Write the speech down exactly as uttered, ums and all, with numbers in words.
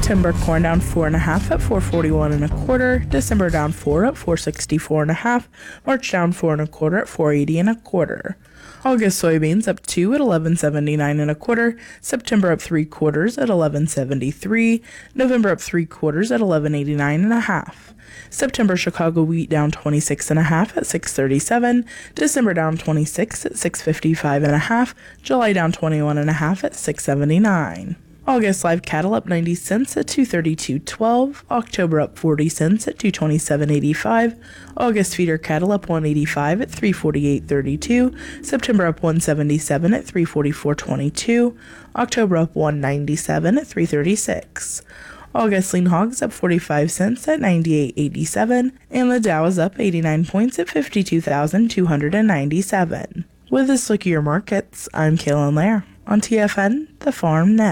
September corn down four and a half at four forty-one and a quarter. December down four at four sixty-four and a half. March down four and a quarter at four eighty and a quarter. August soybeans up two at eleven seventy-nine and a quarter. September up three quarters at eleven seventy-three. November up three quarters at eleven eighty-nine and a half. September Chicago wheat down twenty-six and a half at six thirty-seven. December down twenty-six at six fifty-five and a half. July down twenty-one and a half at six seventy-nine. August live cattle up ninety cents at two thirty-two twelve. October up forty cents at two twenty-seven eighty-five. August feeder cattle up one eighty-five at three forty-eight thirty-two. September up one seventy-seven at three forty-four twenty-two. October up one ninety-seven at three thirty-six. August lean hogs up forty-five cents at ninety-eight eighty-seven, and the Dow is up eighty-nine points at fifty-two thousand two hundred ninety-seven. With this look at your markets, I'm Kaylin Lair on T F N, the Farm Net.